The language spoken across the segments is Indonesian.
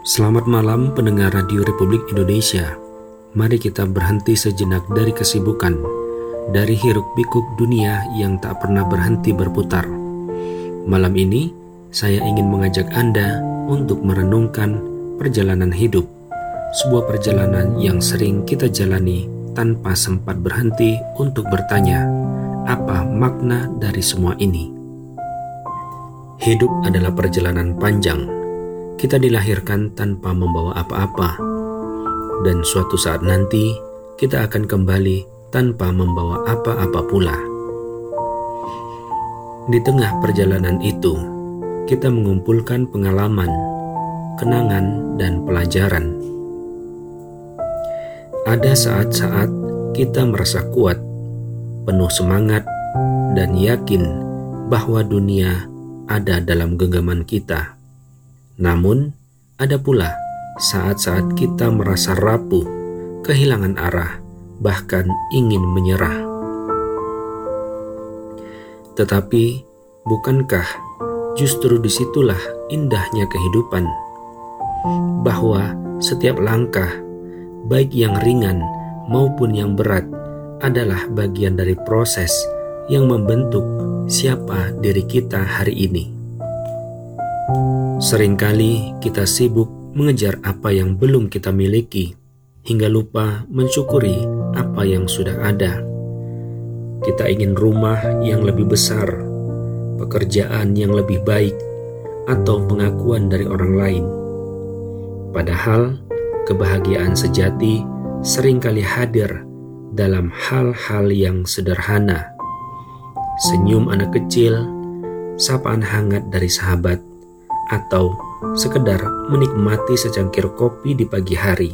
Selamat malam pendengar Radio Republik Indonesia. Mari kita berhenti sejenak dari kesibukan, dari hiruk-pikuk dunia yang tak pernah berhenti berputar. Malam ini, saya ingin mengajak Anda untuk merenungkan perjalanan hidup, sebuah perjalanan yang sering kita jalani tanpa sempat berhenti untuk bertanya, apa makna dari semua ini? Hidup adalah perjalanan panjang. Kita dilahirkan tanpa membawa apa-apa, dan suatu saat nanti kita akan kembali tanpa membawa apa-apa pula. Di tengah perjalanan itu, kita mengumpulkan pengalaman, kenangan, dan pelajaran. Ada saat-saat kita merasa kuat, penuh semangat, dan yakin bahwa dunia ada dalam genggaman kita. Namun, ada pula saat-saat kita merasa rapuh, kehilangan arah, bahkan ingin menyerah. Tetapi, bukankah justru disitulah indahnya kehidupan? Bahwa setiap langkah, baik yang ringan maupun yang berat, adalah bagian dari proses yang membentuk siapa diri kita hari ini. Seringkali kita sibuk mengejar apa yang belum kita miliki, hingga lupa mensyukuri apa yang sudah ada. Kita ingin rumah yang lebih besar, pekerjaan yang lebih baik, atau pengakuan dari orang lain. Padahal, kebahagiaan sejati seringkali hadir dalam hal-hal yang sederhana. Senyum anak kecil, sapaan hangat dari sahabat, atau sekedar menikmati secangkir kopi di pagi hari.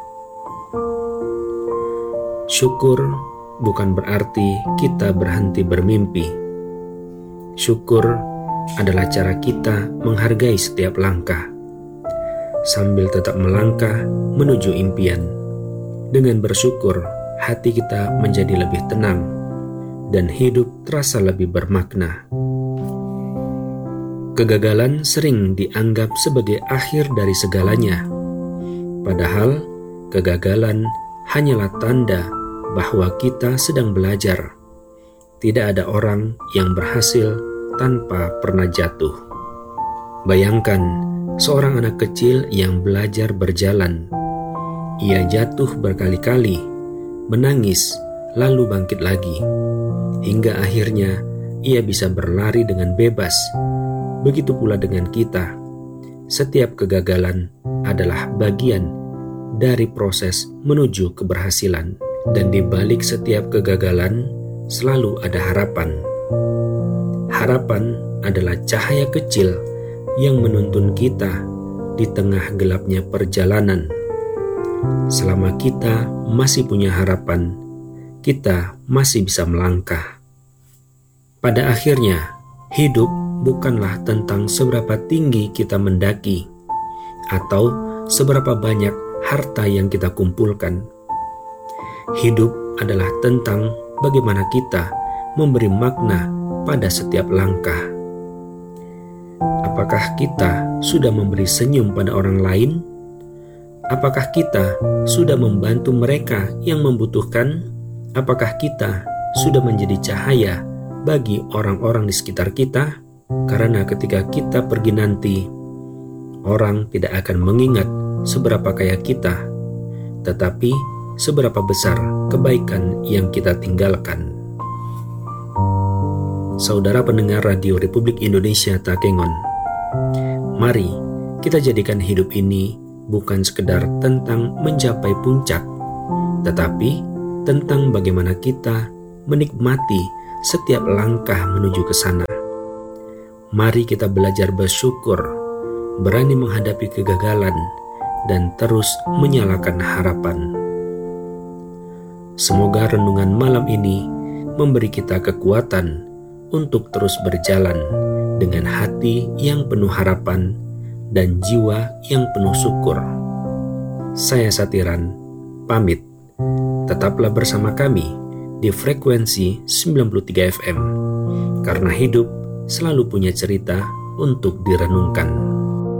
Syukur bukan berarti kita berhenti bermimpi. Syukur adalah cara kita menghargai setiap langkah, sambil tetap melangkah menuju impian. Dengan bersyukur, hati kita menjadi lebih tenang, dan hidup terasa lebih bermakna. Kegagalan sering dianggap sebagai akhir dari segalanya. Padahal, kegagalan hanyalah tanda bahwa kita sedang belajar. Tidak ada orang yang berhasil tanpa pernah jatuh. Bayangkan seorang anak kecil yang belajar berjalan. Ia jatuh berkali-kali, menangis, lalu bangkit lagi. Hingga akhirnya ia bisa berlari dengan bebas. Begitu pula dengan kita. Setiap kegagalan adalah bagian dari proses menuju keberhasilan. Dan di balik setiap kegagalan selalu ada harapan. Harapan adalah cahaya kecil yang menuntun kita di tengah gelapnya perjalanan. Selama kita masih punya harapan, kita masih bisa melangkah. Pada akhirnya, hidup bukanlah tentang seberapa tinggi kita mendaki atau seberapa banyak harta yang kita kumpulkan. Hidup adalah tentang bagaimana kita memberi makna pada setiap langkah. Apakah kita sudah memberi senyum pada orang lain? Apakah kita sudah membantu mereka yang membutuhkan? Apakah kita sudah menjadi cahaya bagi orang-orang di sekitar kita? Karena ketika kita pergi nanti, orang tidak akan mengingat seberapa kaya kita, tetapi seberapa besar kebaikan yang kita tinggalkan. Saudara pendengar Radio Republik Indonesia Takengon, mari kita jadikan hidup ini bukan sekedar tentang mencapai puncak, tetapi tentang bagaimana kita menikmati setiap langkah menuju ke sana. Mari kita belajar bersyukur, berani menghadapi kegagalan, dan terus menyalakan harapan. Semoga renungan malam ini memberi kita kekuatan untuk terus berjalan dengan hati yang penuh harapan dan jiwa yang penuh syukur. Saya Satiran, pamit. Tetaplah bersama kami di frekuensi 93 FM, karena hidup selalu punya cerita untuk direnungkan.